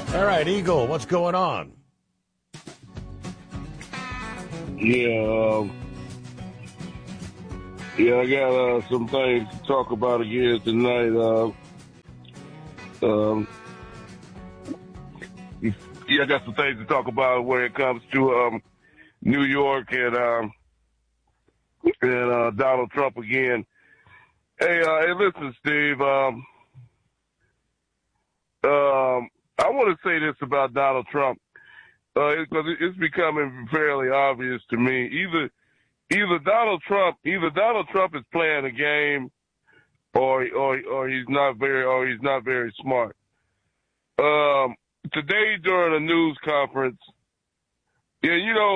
All right, Eagle, what's going on? Yeah, I got some things to talk about again tonight. I got some things to talk about when it comes to New York and Donald Trump again. Hey, listen, Steve. I want to say this about Donald Trump because it's becoming fairly obvious to me. Either Donald Trump is playing a game, or he's not very smart. Today during a news conference, yeah,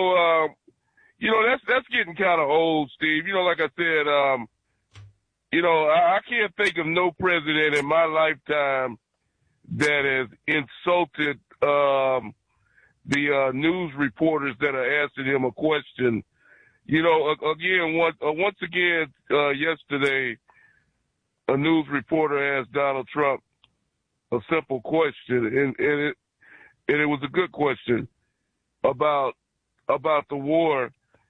that's getting kind of old, Steve. Like I said, I can't think of no president in my lifetime that has insulted the news reporters that are asking him a question. Once again, yesterday, a news reporter asked Donald Trump a simple question, and it was a good question about the war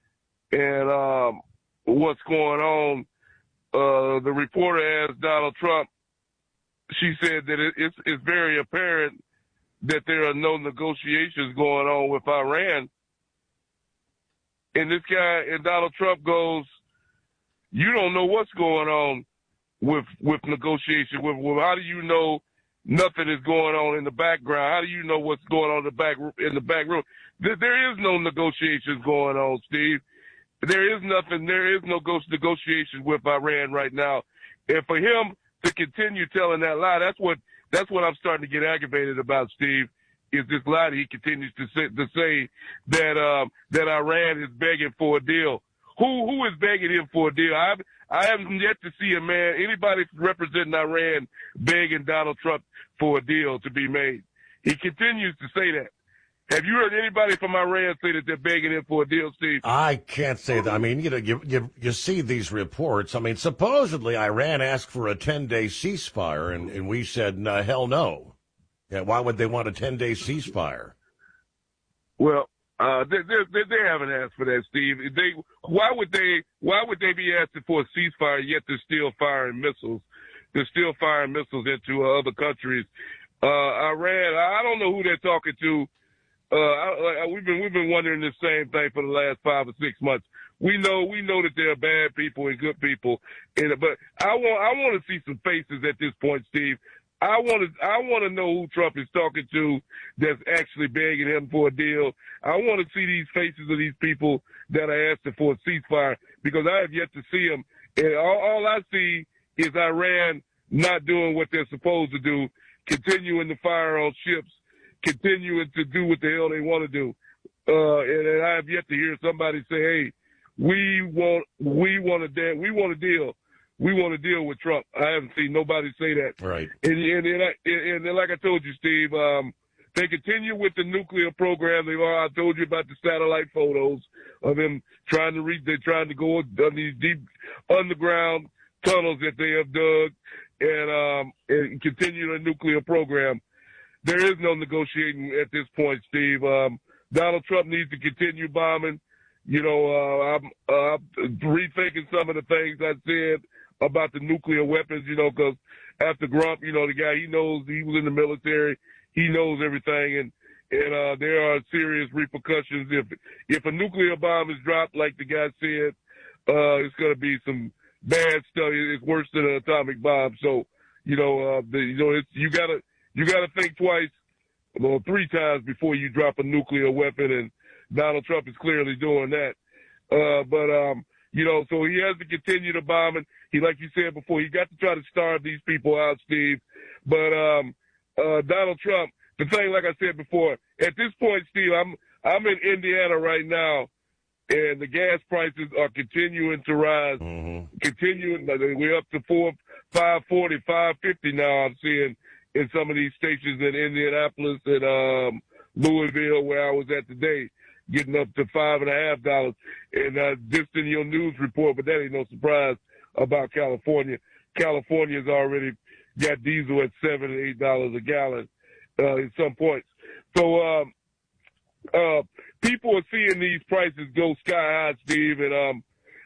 and what's going on. The reporter asked Donald Trump. She said that it's very apparent that there are no negotiations going on with Iran. And Donald Trump goes, "You don't know what's going on with negotiation. How do you know nothing is going on in the background? How do you know what's going on in the back room? There is no negotiations going on, Steve. There is nothing. There is no negotiations with Iran right now. And for him to continue telling that lie, that's what I'm starting to get aggravated about, Steve. Is this lie that he continues to say that Iran is begging for a deal? Who is begging him for a deal? I haven't yet to see anybody representing Iran begging Donald Trump for a deal to be made. He continues to say that. Have you heard anybody from Iran say that they're begging him for a deal, Steve? I can't say that. I mean, you see these reports. I mean, supposedly Iran asked for a 10-day ceasefire, and we said, hell no. Yeah, why would they want a 10-day ceasefire? Well, they haven't asked for that, Steve. Why would they be asking for a ceasefire yet they're still firing missiles? They're still firing missiles into other countries. Iran, I don't know who they're talking to. We've been wondering the same thing for the last 5 or 6 months. We know that there are bad people and good people, but I want to see some faces at this point, Steve. I want to know who Trump is talking to that's actually begging him for a deal. I want to see these faces of these people that are asking for a ceasefire because I have yet to see them. And all I see is Iran not doing what they're supposed to do, continuing to fire on ships, continuing to do what the hell they want to do. And I have yet to hear somebody say, "Hey, we want a deal. We want to deal with Trump." I haven't seen nobody say that. Right. And like I told you, Steve, they continue with the nuclear program. I told you about the satellite photos of them trying to go on these deep underground tunnels that they have dug and continue the nuclear program. There is no negotiating at this point, Steve. Donald Trump needs to continue bombing. I'm rethinking some of the things I said about the nuclear weapons, because after Grump, the guy, he knows, he was in the military. He knows everything. And there are serious repercussions. If a nuclear bomb is dropped, like the guy said, it's going to be some bad stuff. It's worse than an atomic bomb. So, you gotta think twice, 3 times before you drop a nuclear weapon, and Donald Trump is clearly doing that. So he has to continue the bombing. Like you said before, he got to try to starve these people out, Steve. But Donald Trump, the thing, like I said before, at this point, Steve, I'm in Indiana right now, and the gas prices are continuing to rise. Mm-hmm. We're up to $5.40, $5.50 now. I'm seeing in some of these stations in Indianapolis and Louisville, where I was at today, getting up to $5.50. And just in your news report, but that ain't no surprise about California. California's already got diesel at $7 and $8 a gallon in some points. So people are seeing these prices go sky high, Steve, and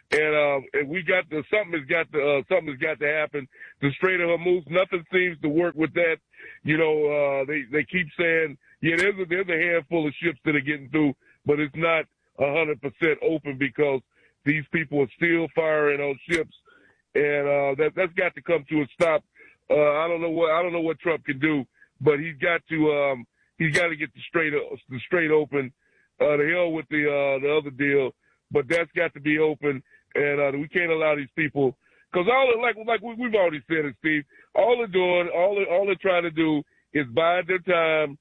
we got something has got to happen. The Strait of Hormuz, nothing seems to work with that. They keep saying, yeah, there's a handful of ships that are getting through, but it's not 100% open because these people are still firing on ships, and that's got to come to a stop. I don't know what Trump can do, but he's got to get the strait open. The hell with the other deal, but that's got to be open, and we can't allow these people, because we've already said it, Steve. All they're trying to do is bide their time.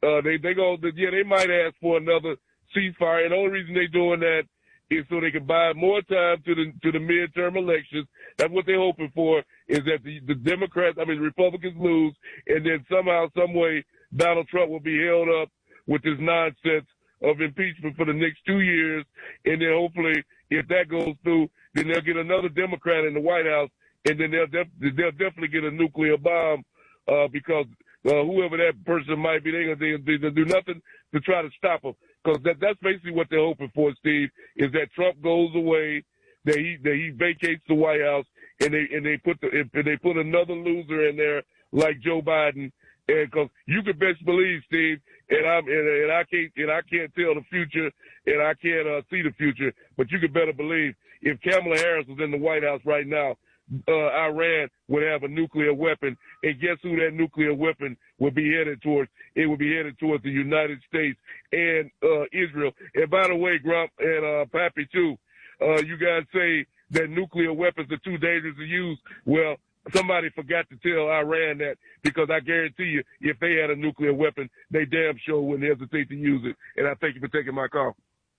They might ask for another ceasefire, and the only reason they're doing that is so they can buy more time to the midterm elections. That's what they're hoping for, is that the Republicans lose, and then somehow, some way, Donald Trump will be held up with this nonsense of impeachment for the next 2 years, and then hopefully, if that goes through, then they'll get another Democrat in the White House, and then they'll definitely get a nuclear bomb because whoever that person might be, they'll do nothing to try to stop them. Because that's basically what they're hoping for, Steve, is that Trump goes away, that he vacates the White House, and they put another loser in there like Joe Biden. And because you can best believe, Steve, and I can't tell the future, and I can't see the future, but you can better believe if Kamala Harris was in the White House right now, Iran would have a nuclear weapon, and guess who that nuclear weapon would be headed towards? It would be headed towards the United States and Israel. And by the way, Grump and Pappy too, you guys say that nuclear weapons are too dangerous to use. Well, somebody forgot to tell Iran that, because I guarantee you, if they had a nuclear weapon, they damn sure wouldn't hesitate to use it. And I thank you for taking my call.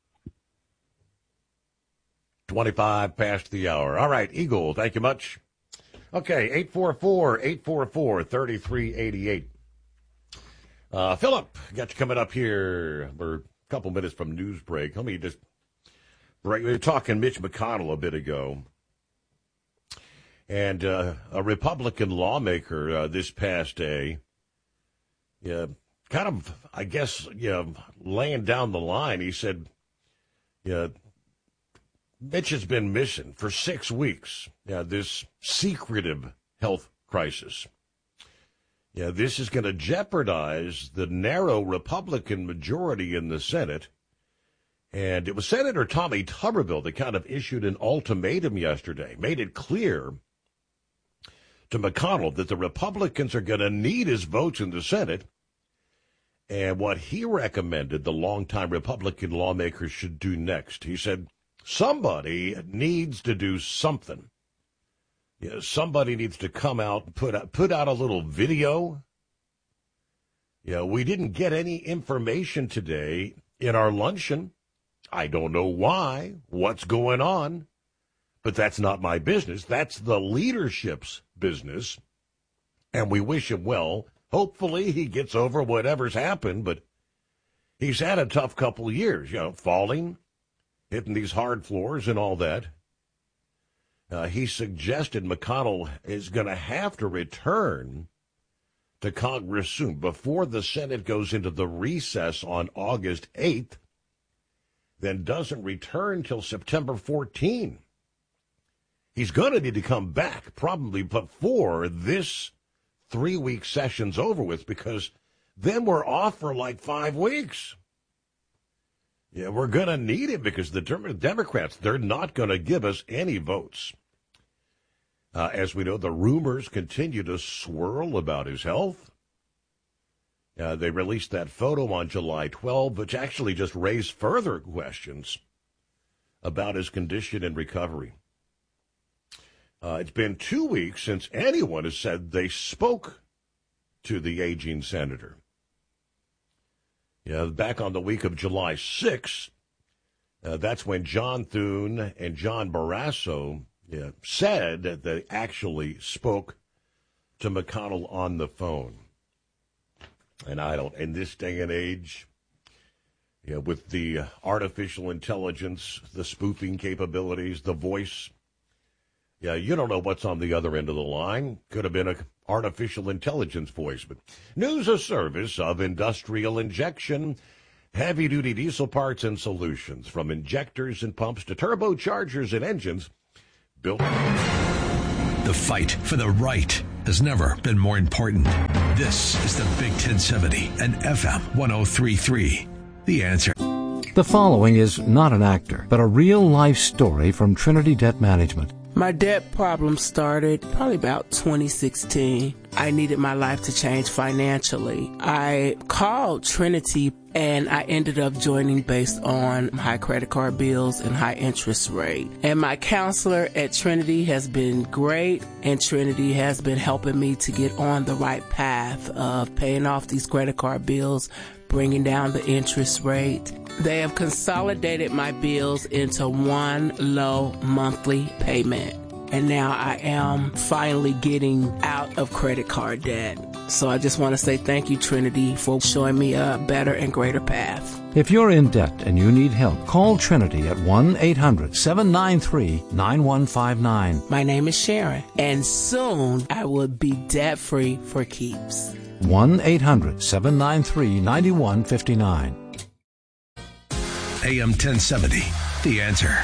25 past the hour. All right, Eagle, thank you much. Okay, 844-844-3388. Philip, got you coming up here. We're a couple minutes from news break. Let me just break. We were talking Mitch McConnell a bit ago. And a Republican lawmaker this past day, kind of, I guess, laying down the line, he said, Mitch has been missing for 6 weeks. This secretive health crisis. This is going to jeopardize the narrow Republican majority in the Senate. And it was Senator Tommy Tuberville that kind of issued an ultimatum yesterday, made it clear to McConnell that the Republicans are going to need his votes in the Senate. And what he recommended the longtime Republican lawmakers should do next, he said, somebody needs to do something. Somebody needs to come out and put out a little video. We didn't get any information today in our luncheon. I don't know why, what's going on, but that's not my business. That's the leadership's business, and we wish him well. Hopefully he gets over whatever's happened, but he's had a tough couple of years, falling, hitting these hard floors and all that. He suggested McConnell is going to have to return to Congress soon, before the Senate goes into the recess on August 8th, then doesn't return till September 14. He's going to need to come back probably before this 3-week session's over with, because then we're off for like 5 weeks. We're going to need him because the Democrats, they're not going to give us any votes. As we know, the rumors continue to swirl about his health. They released that photo on July 12, which actually just raised further questions about his condition and recovery. It's been 2 weeks since anyone has said they spoke to the aging senator. Back on the week of July 6th, that's when John Thune and John Barrasso said that they actually spoke to McConnell on the phone. And in this day and age, with the artificial intelligence, the spoofing capabilities, the voice, you don't know what's on the other end of the line. Could have been artificial intelligence voice. But news a service of Industrial Injection, heavy-duty diesel parts and solutions, from injectors and pumps to turbochargers and engines, built. The fight for the right has never been more important. This is the Big 1070 and FM 103.3. The Answer. The following is not an actor, but a real-life story from Trinity Debt Management. My debt problem started probably about 2016. I needed my life to change financially. I called Trinity and I ended up joining based on high credit card bills and high interest rate. And my counselor at Trinity has been great, and Trinity has been helping me to get on the right path of paying off these credit card bills, bringing down the interest rate. They have consolidated my bills into one low monthly payment. And now I am finally getting out of credit card debt. So I just want to say thank you, Trinity, for showing me a better and greater path. If you're in debt and you need help, call Trinity at 1-800-793-9159. My name is Sharon, and soon I will be debt-free for keeps. 1-800-793-9159. AM 1070, The Answer.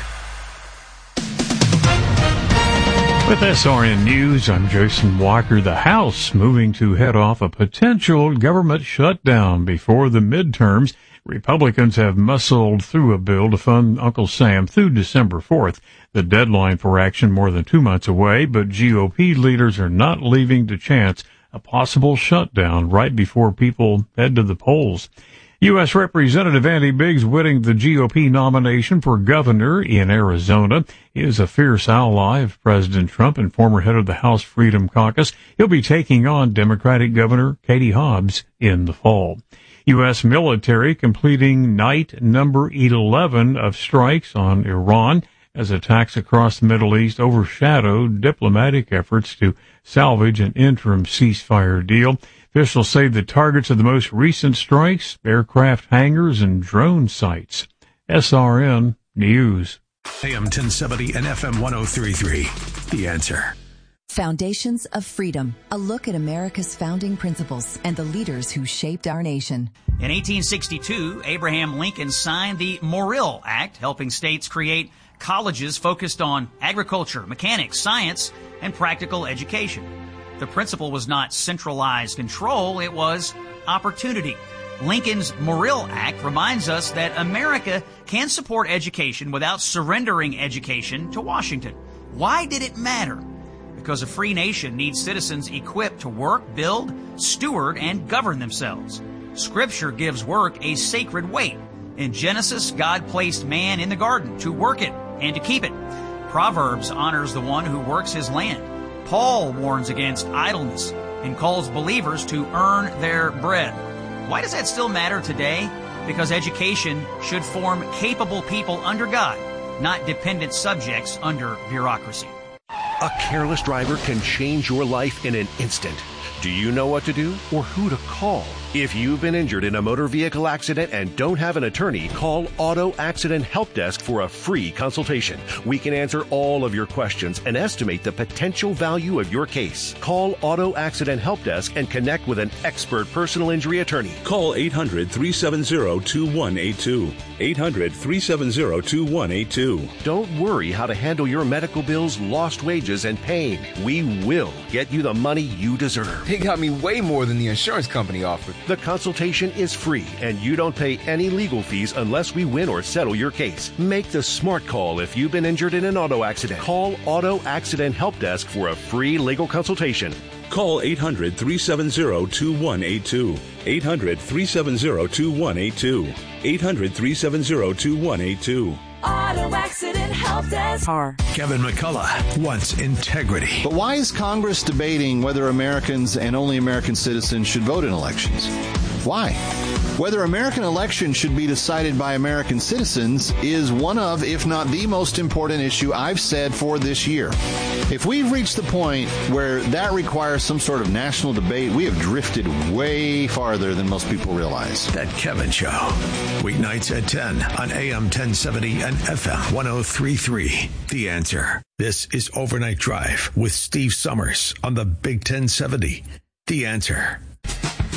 With SRN News, I'm Jason Walker. The House moving to head off a potential government shutdown before the midterms. Republicans have muscled through a bill to fund Uncle Sam through December 4th. The deadline for action more than 2 months away, but GOP leaders are not leaving to chance a possible shutdown right before people head to the polls. U.S. Representative Andy Biggs winning the GOP nomination for governor in Arizona. He is a fierce ally of President Trump and former head of the House Freedom Caucus. He'll be taking on Democratic Governor Katie Hobbs in the fall. U.S. military completing night number 11 of strikes on Iran as attacks across the Middle East overshadowed diplomatic efforts to salvage an interim ceasefire deal. Officials say the targets of the most recent strikes, aircraft hangars and drone sites. SRN News. AM 1070 and FM 103.3. The Answer. Foundations of Freedom, a look at America's founding principles and the leaders who shaped our nation. In 1862, Abraham Lincoln signed the Morrill Act, helping states create colleges focused on agriculture, mechanics, science, and practical education. The principle was not centralized control, it was opportunity. Lincoln's Morrill Act reminds us that America can support education without surrendering education to Washington. Why did it matter? Because a free nation needs citizens equipped to work, build, steward, and govern themselves. Scripture gives work a sacred weight. In Genesis, God placed man in the garden to work it and to keep it. Proverbs honors the one who works his land. Paul warns against idleness and calls believers to earn their bread. Why does that still matter today? Because education should form capable people under God, not dependent subjects under bureaucracy. A careless driver can change your life in an instant. Do you know what to do or who to call? If you've been injured in a motor vehicle accident and don't have an attorney, call Auto Accident Help Desk for a free consultation. We can answer all of your questions and estimate the potential value of your case. Call Auto Accident Help Desk and connect with an expert personal injury attorney. Call 800-370-2182. 800-370-2182. Don't worry how to handle your medical bills, lost wages, and pain. We will get you the money you deserve. They got me way more than the insurance company offered. The consultation is free, and you don't pay any legal fees unless we win or settle your case. Make the smart call if you've been injured in an auto accident. Call Auto Accident Help Desk for a free legal consultation. Call 800-370-2182. 800-370-2182. 800-370-2182. Auto Accident Help Desk. Kevin McCullough wants integrity. But why is Congress debating whether Americans and only American citizens should vote in elections? Why? Whether American elections should be decided by American citizens is one of, if not the most important issue I've said for this year. If we've reached the point where that requires some sort of national debate, we have drifted way farther than most people realize. That Kevin Show. Weeknights at 10 on AM 1070 and FM 1033. The Answer. This is Overnight Drive with Steve Summers on the Big 1070. The Answer.